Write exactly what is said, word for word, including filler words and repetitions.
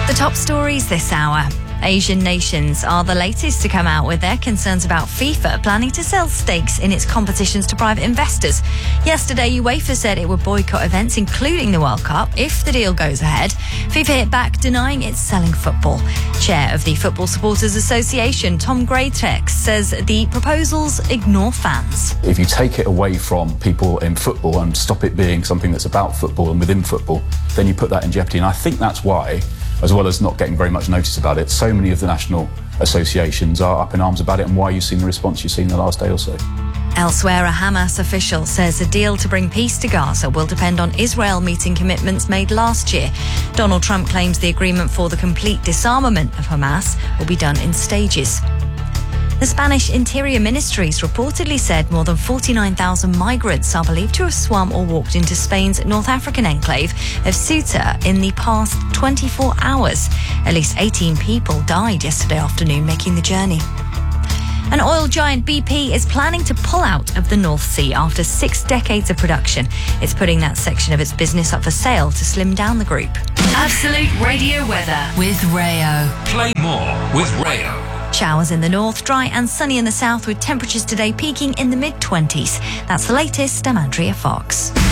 The top stories this hour. Asian nations are the latest to come out with their concerns about FIFA planning to sell stakes in its competitions to private investors. Yesterday, UEFA said it would boycott events, including the World Cup, if the deal goes ahead. FIFA hit back, denying it's selling football. Chair of the Football Supporters Association, Tom Greatrex, says the proposals ignore fans. If you take it away from people in football and stop it being something that's about football and within football, then you put that in jeopardy. And I think that's why, as well as not getting very much notice about it, so many of the national associations are up in arms about it, and why you've seen the response you've seen the last day or so. Elsewhere, a Hamas official says a deal to bring peace to Gaza will depend on Israel meeting commitments made last year. Donald Trump claims the agreement for the complete disarmament of Hamas will be done in stages. The Spanish Interior Ministries reportedly said more than forty-nine thousand migrants are believed to have swum or walked into Spain's North African enclave of Ceuta in the past twenty-four hours. At least eighteen people died yesterday afternoon making the journey. An oil giant B P is planning to pull out of the North Sea after six decades of production. It's putting that section of its business up for sale to slim down the group. Absolute Radio weather with Rayo. Play more with Rayo. Showers in the north, dry and sunny in the south, with temperatures today peaking in the mid twenties. That's the latest. I'm Andrea Fox.